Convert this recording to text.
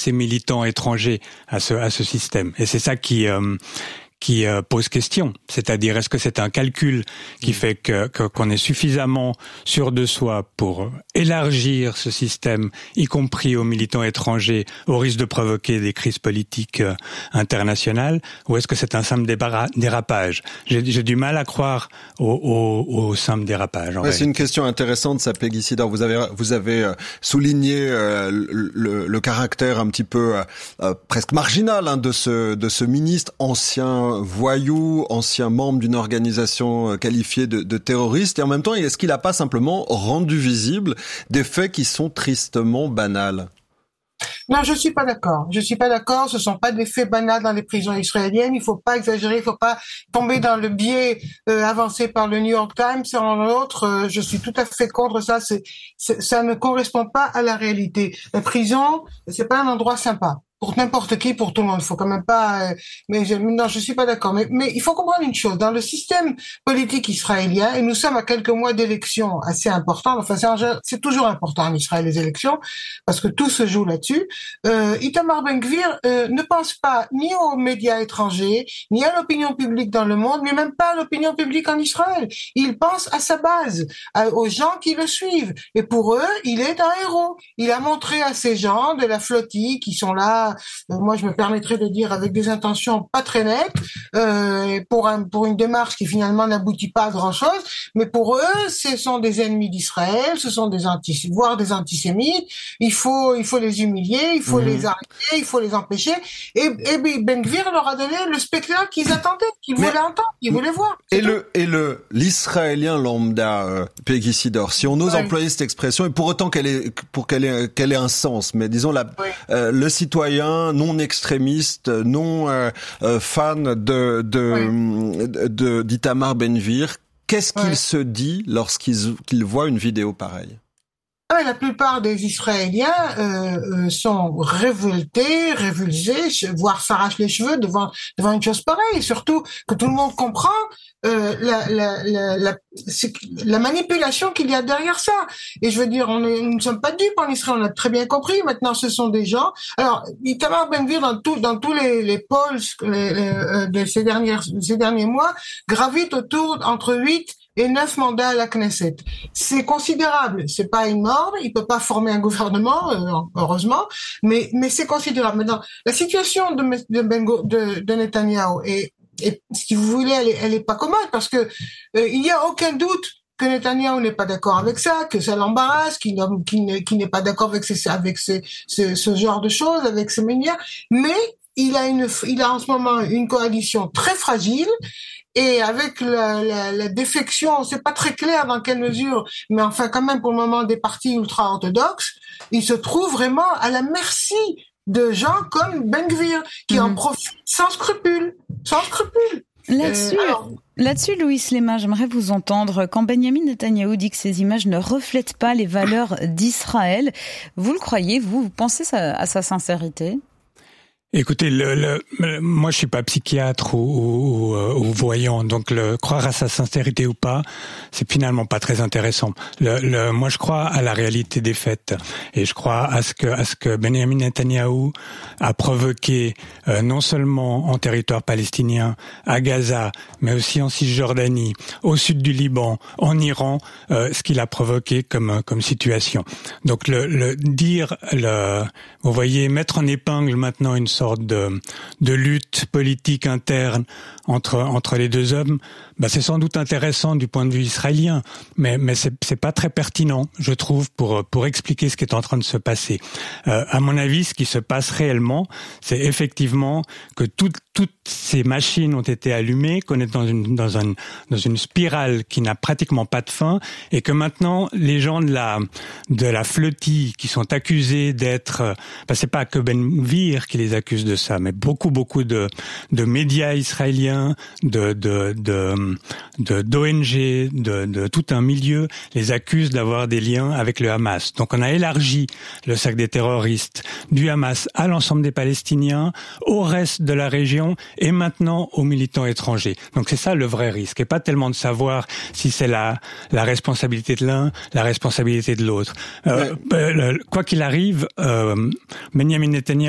ces militants étrangers à ce système. Et c'est ça qui pose question. C'est-à-dire, est-ce que c'est un calcul qui fait qu'on est suffisamment sûr de soi pour élargir ce système, y compris aux militants étrangers, au risque de provoquer des crises politiques internationales, ou est-ce que c'est un simple dérapage? J'ai du mal à croire au simple dérapage. C'est une question intéressante, ça, Peggy Sidor. Vous avez souligné le caractère un petit peu presque marginal de ce ministre ancien voyou, ancien membre d'une organisation qualifiée de terroriste, et en même temps, est-ce qu'il n'a pas simplement rendu visible des faits qui sont tristement banals? Non, je suis pas d'accord. Ce sont pas des faits banals dans les prisons israéliennes. Il faut pas exagérer, il faut pas tomber dans le biais avancé par le New York Times et en autre. Je suis tout à fait contre ça. Ça ne correspond pas à la réalité. La prison, c'est pas un endroit sympa. Pour n'importe qui, pour tout le monde. Il faut quand même pas, non, je suis pas d'accord. Mais il faut comprendre une chose. Dans le système politique israélien, et nous sommes à quelques mois d'élections assez importantes, enfin, c'est toujours important en Israël, les élections, parce que tout se joue là-dessus. Itamar Ben-Gvir, ne pense pas ni aux médias étrangers, ni à l'opinion publique dans le monde, mais même pas à l'opinion publique en Israël. Il pense à sa base, aux gens qui le suivent. Et pour eux, il est un héros. Il a montré à ces gens de la flottille qui sont là, moi je me permettrais de dire avec des intentions pas très nettes, pour une démarche qui finalement n'aboutit pas à grand chose, mais pour eux ce sont des ennemis d'Israël, ce sont voire des antisémites. Il faut les humilier, il faut les arrêter, il faut les empêcher, et Ben-Gvir leur a donné le spectacle qu'ils attendaient, qu'ils voulaient entendre, qu'ils voulaient voir. Et l'Israélien lambda, Peggy Sidor, si on ose employer cette expression, et pour autant qu'elle ait un sens, mais disons le citoyen non extrémiste, non fan d'Itamar Ben-Gvir, qu'est-ce qu'il se dit lorsqu'il voit une vidéo pareille? La plupart des Israéliens sont révoltés, révulsés, voire s'arrachent les cheveux devant une chose pareille. Et surtout que tout le monde comprend la manipulation qu'il y a derrière ça. Et je veux dire, nous ne sommes pas dupes en Israël, on a très bien compris. Maintenant, ce sont des gens. Alors, Itamar Ben-Gvir dans tous les polls de ces derniers mois gravite autour entre 8 et 9 mandats à la Knesset. C'est considérable. C'est pas énorme. Il peut pas former un gouvernement, heureusement, mais c'est considérable. Maintenant, la situation de Netanyahou et si vous voulez, elle est pas commode parce que il y a aucun doute que Netanyahou n'est pas d'accord avec ça, que ça l'embarrasse, qu'il n'est pas d'accord avec ce genre de choses, avec ces manières, mais il a en ce moment une coalition très fragile. Et avec la défection, c'est pas très clair dans quelle mesure, mais enfin quand même pour le moment des partis ultra-orthodoxes, il se trouve vraiment à la merci de gens comme Ben-Gvir, qui en profitent sans scrupule. Là-dessus, Louis Lema, j'aimerais vous entendre. Quand Benyamin Netanyahou dit que ces images ne reflètent pas les valeurs d'Israël, vous le croyez, vous pensez à sa sincérité ? Écoutez, moi je suis pas psychiatre ou voyant, donc croire à sa sincérité ou pas, c'est finalement pas très intéressant. Moi je crois à la réalité des faits et je crois à ce que Benyamin Netanyahou a provoqué non seulement en territoire palestinien, à Gaza, mais aussi en Cisjordanie, au sud du Liban, en Iran, ce qu'il a provoqué comme situation. Donc vous voyez, mettre en épingle maintenant une sorte de lutte politique interne entre les deux hommes, c'est sans doute intéressant du point de vue israélien, mais c'est pas très pertinent, je trouve, pour expliquer ce qui est en train de se passer. À mon avis, ce qui se passe réellement, c'est effectivement que toutes ces machines ont été allumées, qu'on est dans une spirale qui n'a pratiquement pas de fin, et que maintenant les gens de la flottille qui sont accusés d'être, c'est pas que Ben-Gvir qui les accuse de ça, mais beaucoup de médias israéliens, d'ONG, de tout un milieu les accusent d'avoir des liens avec le Hamas. Donc on a élargi le cercle des terroristes du Hamas à l'ensemble des Palestiniens, au reste de la région et maintenant aux militants étrangers. Donc c'est ça le vrai risque, et pas tellement de savoir si c'est la responsabilité de l'un, la responsabilité de l'autre. Quoi qu'il arrive, Benyamin Netanyahou